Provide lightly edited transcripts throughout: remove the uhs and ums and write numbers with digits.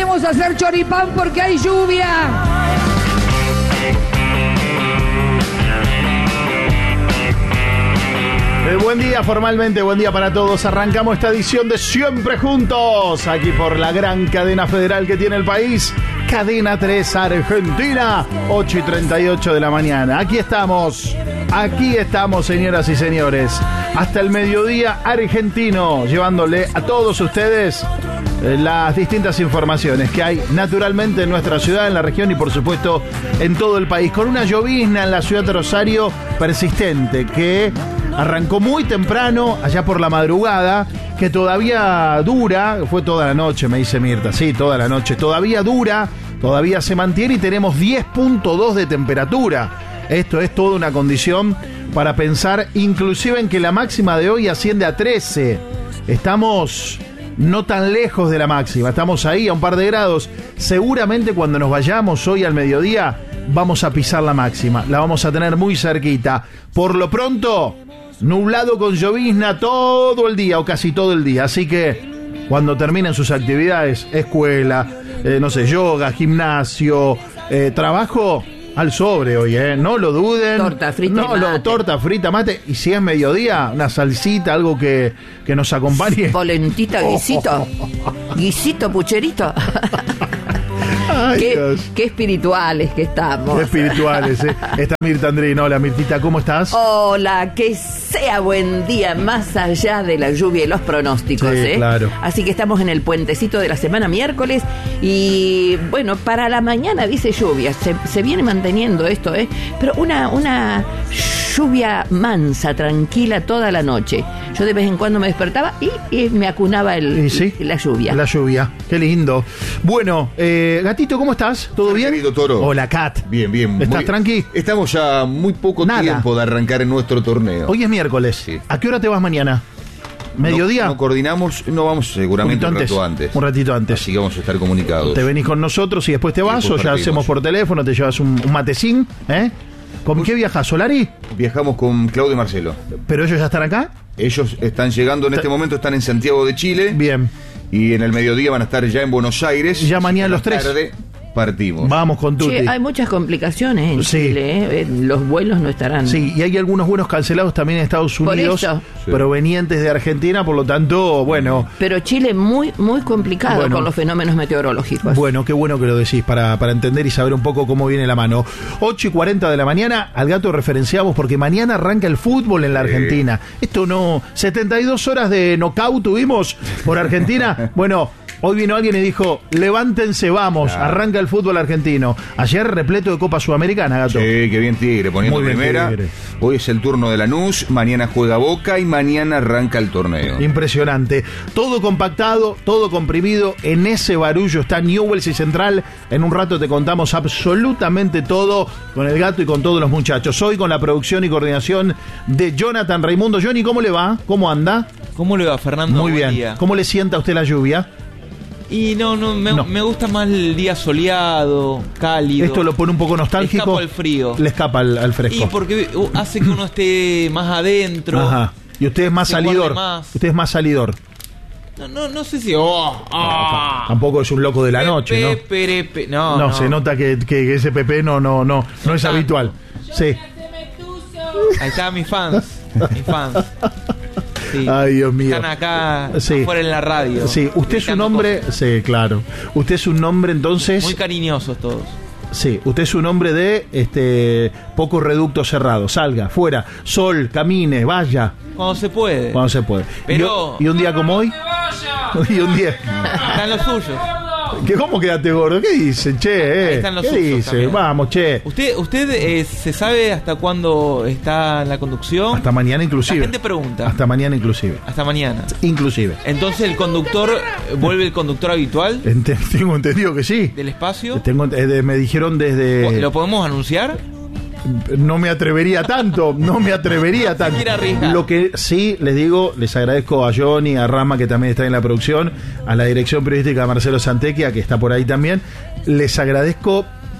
podemos hacer choripán porque hay lluvia. Buen día, formalmente, buen día para todos. Arrancamos esta edición de Siempre Juntos, aquí por la gran cadena federal que tiene el país, Cadena 3 Argentina, 8:38 de la mañana. Aquí estamos, señoras y señores, hasta el mediodía argentino, llevándole a todos ustedes las distintas informaciones que hay naturalmente en nuestra ciudad, en la región y por supuesto en todo el país, con una llovizna en la ciudad de Rosario persistente que arrancó muy temprano, allá por la madrugada, que todavía dura, fue toda la noche, me dice Mirta, sí, toda la noche, todavía dura, todavía se mantiene y tenemos 10.2 de temperatura. Esto es toda una condición para pensar inclusive en que la máxima de hoy asciende a 13. Estamos no tan lejos de la máxima, estamos ahí a un par de grados. Seguramente cuando nos vayamos hoy al mediodía vamos a pisar la máxima, la vamos a tener muy cerquita. Por lo pronto, nublado con llovizna todo el día o casi todo el día, así que cuando terminen sus actividades, escuela, yoga, gimnasio, trabajo, al sobre hoy, no lo duden. Torta frita torta frita, mate, y si es mediodía, una salsita, algo que nos acompañe. Polentita, guisito, guisito, pucherito. Ay, qué espirituales que estamos. Qué espirituales, Está Mirta Andrino. Hola, Mirtita, ¿cómo estás? Hola, que sea buen día más allá de la lluvia y los pronósticos, sí, claro. Así que estamos en el puentecito de la semana miércoles y bueno, para la mañana dice lluvia, se viene manteniendo esto, pero una lluvia mansa, tranquila toda la noche. Yo de vez en cuando me despertaba y me acunaba la lluvia. La lluvia, qué lindo. Bueno, Gatito, ¿cómo estás? ¿Todo bien? Querido Toro. Hola, Cat. Bien. ¿Estás tranqui? Estamos ya muy poco tiempo de arrancar en nuestro torneo. Hoy es miércoles. Sí. ¿A qué hora te vas mañana? ¿Mediodía? No coordinamos, no vamos seguramente un ratito antes. Así que vamos a estar comunicados. Te venís con nosotros y después te vas, o ya partimos. hacemos por teléfono, te llevas un matecín, ¿Con qué viajas, Solari? Viajamos con Claudio y Marcelo. ¿Pero ellos ya están acá? Ellos están llegando en este momento, están en Santiago de Chile. Bien. Y en el mediodía van a estar ya en Buenos Aires. Ya mañana los tres. Tarde partimos. Vamos con Tuti. Hay muchas complicaciones en Chile, los vuelos no estarán. Sí, y hay algunos vuelos cancelados también en Estados Unidos, provenientes de Argentina, por lo tanto, bueno. Pero Chile muy, muy complicado con los fenómenos meteorológicos. Bueno, qué bueno que lo decís para entender y saber un poco cómo viene la mano. 8:40 de la mañana, al gato referenciamos porque mañana arranca el fútbol en la Argentina. Esto no, 72 horas de knockout tuvimos por Argentina. Bueno, hoy vino alguien y dijo, levántense, vamos, arranca el fútbol argentino. Ayer repleto de Copa Sudamericana, Gato. Sí, qué bien Tigre, poniendo muy bien, primera. Tigre. Hoy es el turno de Lanús, mañana juega Boca y mañana arranca el torneo. Impresionante. Todo compactado, todo comprimido. En ese barullo está Newell's y Central. En un rato te contamos absolutamente todo con el Gato y con todos los muchachos. Hoy con la producción y coordinación de Jonathan Raimundo. Johnny, ¿cómo le va? ¿Cómo anda? ¿Cómo le va, Fernando? Muy bien. Día. ¿Cómo le sienta a usted la lluvia? Y me gusta más el día soleado, cálido. Esto lo pone un poco nostálgico. Le escapa al frío. Le escapa al fresco. Y porque hace que uno esté más adentro. Ajá. Y usted es más salidor. Usted es más salidor. No sé si... Tampoco es un loco de la noche, ¿no? No, se nota que ese Pepe no es habitual. Sí. Ahí están mis fans. Sí. Ay, Dios mío. Están acá afuera en la radio. Sí, usted es un hombre... Cosas. Sí, claro. Usted es un hombre, entonces... Muy cariñosos todos. Sí, usted es un hombre de poco reducto cerrado. Salga, fuera, sol, camine, vaya. Cuando se puede. Pero... ¿Y un día como hoy? Y un día... Están los suyos. ¿Cómo quedaste gordo? ¿Qué dice, che? Están los ¿Qué dice? También. Vamos, che. ¿Usted se sabe hasta cuándo está en la conducción? Hasta mañana inclusive. La gente pregunta. Hasta mañana inclusive. Hasta mañana. Inclusive. Entonces el conductor, ¿vuelve el conductor habitual? Tengo entendido que sí. ¿Del espacio? Me dijeron desde... ¿Lo podemos anunciar? No me atrevería tanto. Lo que sí les digo, les agradezco a Johnny, a Rama, que también está en la producción, a la dirección periodística de Marcelo Santequia, que está por ahí también. Les agradezco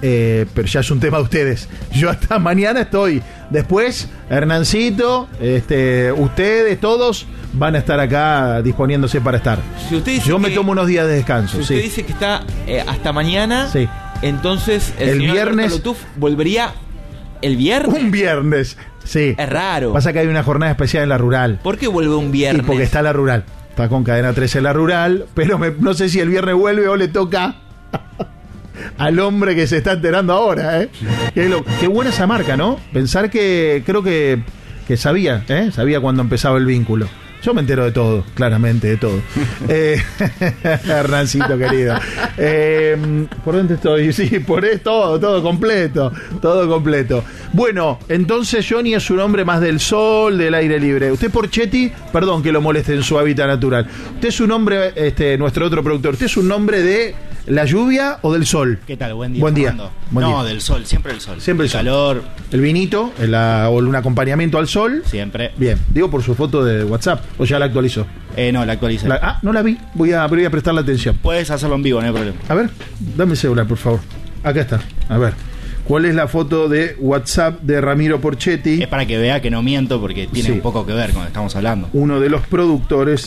pero ya es un tema de ustedes. Yo hasta mañana estoy. Después, Hernancito, ustedes, todos van a estar acá disponiéndose para estar. Si usted dice yo me tomo unos días de descanso. Si usted dice que está hasta mañana, sí. Entonces el viernes Lutuf volvería el viernes. Un viernes, sí. Es raro. Pasa que hay una jornada especial en la rural. ¿Por qué vuelve un viernes? Y porque está la rural. Está con Cadena 13 en la rural, pero no sé si el viernes vuelve o le toca al hombre que se está enterando ahora, ¿eh? Qué buena esa marca, ¿no? Pensar que creo que sabía, ¿eh? Sabía cuando empezaba el vínculo. Yo me entero de todo, claramente, de todo. Hernancito, querido. ¿Por dónde estoy? Sí, por esto, todo completo. Todo completo. Bueno, entonces Johnny es un hombre más del sol, del aire libre. Usted, Porchetti, perdón que lo moleste en su hábitat natural. Usted es un hombre, nuestro otro productor, ¿usted es un hombre de la lluvia o del sol? ¿Qué tal? Buen día. Buen día. Buen no, día. del sol, siempre el sol. Siempre el sol. Calor. El vinito, o un acompañamiento al sol. Siempre. Bien, digo por su foto de WhatsApp, o ya la actualizó. No, la actualicé. No la vi, voy a prestarle atención. Puedes hacerlo en vivo, no hay problema. A ver, dame el celular, por favor. Acá está, a ver. ¿Cuál es la foto de WhatsApp de Ramiro Porchetti? Es para que vea que no miento porque tiene un poco que ver con lo que estamos hablando. Uno de los productores.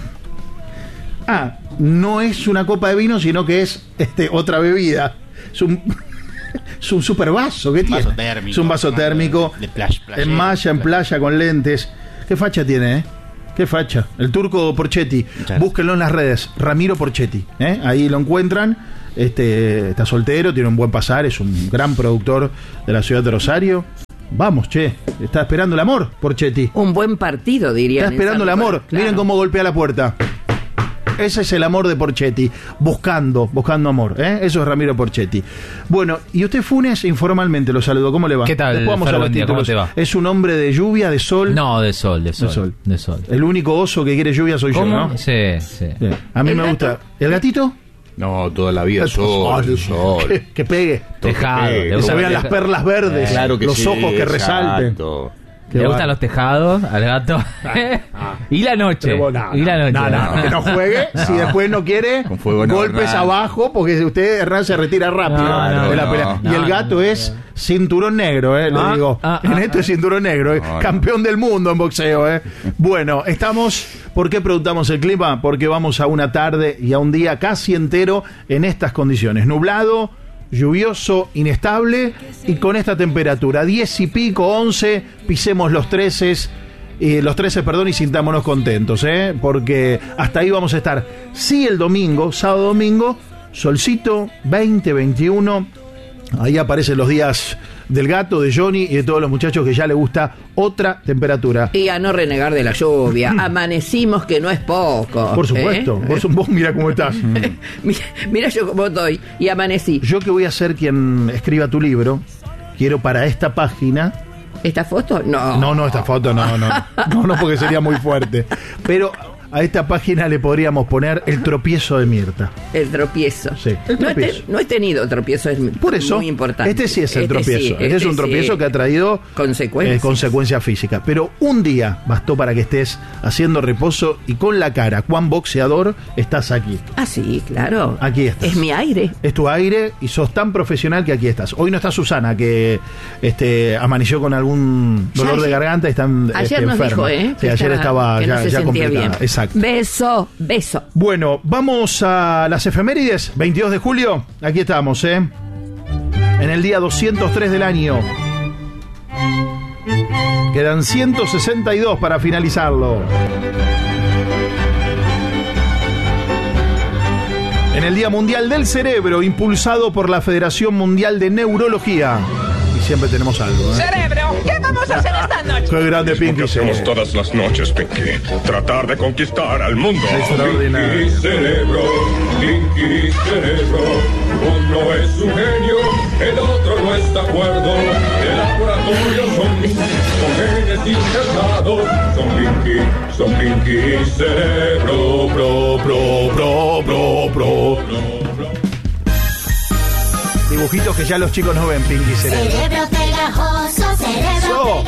No es una copa de vino, sino que es otra bebida. Es un super vaso. ¿Qué tiene? Vaso térmico. Es un vaso térmico. De playa. En malla, en playa, con lentes. ¿Qué facha tiene, eh? ¿Qué facha? El turco Porchetti. Búsquenlo en las redes. Ramiro Porchetti. Ahí lo encuentran. Está soltero, tiene un buen pasar, es un gran productor de la ciudad de Rosario. Vamos, che, está esperando el amor, Porchetti. Un buen partido, diría. Está esperando el amor. Claro. Miren cómo golpea la puerta. Ese es el amor de Porchetti, buscando amor, ¿eh? Eso es Ramiro Porchetti. Bueno, y usted, Funes, informalmente lo saludo. ¿Cómo le va? ¿Qué tal? Después vamos a los títulos. ¿Cómo te va? ¿Es un hombre de lluvia, de sol? No, de sol. El único oso que quiere lluvia soy ¿Cómo? yo, ¿no? Sí. Bien. A mí me gusta. ¿El gatito? No, toda la vida sol. Que pegue. Tejado. Que se vean las perlas verdes. Claro que los sí, ojos que resalten. Exacto. Le gustan los tejados al gato. Y la noche. No, que no juegue. Si después no quiere, con fuego no, golpes abajo, porque usted, Hernán, se retira rápido de la pelea. Y el gato es cinturón negro, le digo. En esto es cinturón negro, campeón del mundo en boxeo. Bueno, estamos. ¿Por qué preguntamos el clima? Porque vamos a una tarde y a un día casi entero en estas condiciones. Nublado, lluvioso, inestable y con esta temperatura, 10 y pico, 11, pisemos los 13, y sintámonos contentos, porque hasta ahí vamos a estar. Sí, el domingo, sábado, domingo, solcito, 20, 21, ahí aparecen los días del gato, de Johnny y de todos los muchachos que ya le gusta otra temperatura. Y a no renegar de la lluvia. Amanecimos, que no es poco. Por supuesto. Vos mira cómo estás. Mira yo cómo estoy. Y amanecí. Yo, que voy a ser quien escriba tu libro, quiero para esta página. ¿Esta foto? No. No, esta foto no. No, porque sería muy fuerte. Pero a esta página le podríamos poner el tropiezo de Mirta. El tropiezo. Sí, el tropiezo. No he tenido tropiezo, es por eso, muy importante. Este sí es el tropiezo. Sí, este es un tropiezo que ha traído consecuencias físicas. Pero un día bastó para que estés haciendo reposo y con la cara, cuán boxeador, estás aquí. Ah, sí, claro. Aquí estás. Es mi aire. Es tu aire y sos tan profesional que aquí estás. Hoy no está Susana, que amaneció con algún dolor de garganta y está ayer nos enferma. Dijo, sí, ayer estaba que ya complicada. Bien. Exacto. Beso. Bueno, vamos a las efemérides. 22 de julio, aquí estamos, en el día 203 del año. Quedan 162 para finalizarlo. En el Día Mundial del Cerebro, impulsado por la Federación Mundial de Neurología. Siempre tenemos algo. Cerebro, ¿qué vamos a hacer esta noche? Qué grande, Pinky. Hacemos todas las noches, Pinky. Tratar de conquistar al mundo. Extraordinario. Pinky cerebro. Uno es un genio, el otro no está de acuerdo. De laboratorio son genes internados. Son Pinky cerebro. Dibujitos que ya los chicos no ven, Pinky cerebro. Cerebro pegajoso, cerebro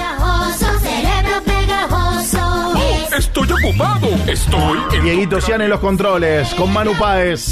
pegajoso. Estoy ocupado. Dieguito Cian en los controles, con Manu Páez.